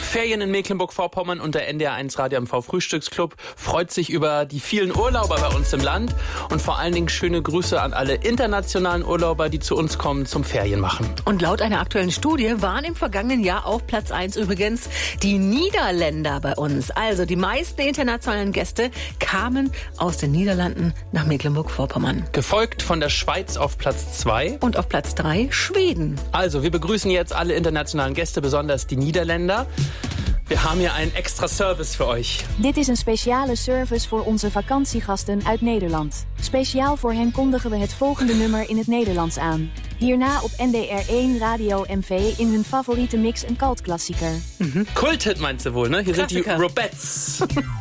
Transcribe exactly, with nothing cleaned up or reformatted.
Ferien in Mecklenburg-Vorpommern und der N D R eins Radio M V Frühstücksclub freut sich über die vielen Urlauber bei uns im Land und vor allen Dingen schöne Grüße an alle internationalen Urlauber, die zu uns kommen zum Ferien machen. Und laut einer aktuellen Studie waren im vergangenen Jahr auf Platz eins übrigens die Niederländer bei uns. Also die meisten internationalen Gäste kamen aus den Niederlanden nach Mecklenburg-Vorpommern. Gefolgt von der Schweiz auf Platz zwei. Und auf Platz drei Schweden. Also wir begrüßen jetzt alle internationalen Gäste, besonders die Niederländer. Wir haben hier einen extra Service für euch. Dit is een speciale service voor onze vakantiegasten uit Nederland. Speciaal voor hen kondigen we het volgende nummer in het Nederlands aan. Hierna op N D R één Radio M V in hun favoriete mix een cultklassieker. Mhm. Kulthit meinst du wohl, ne? Hier Klassiker. sind die Robettes.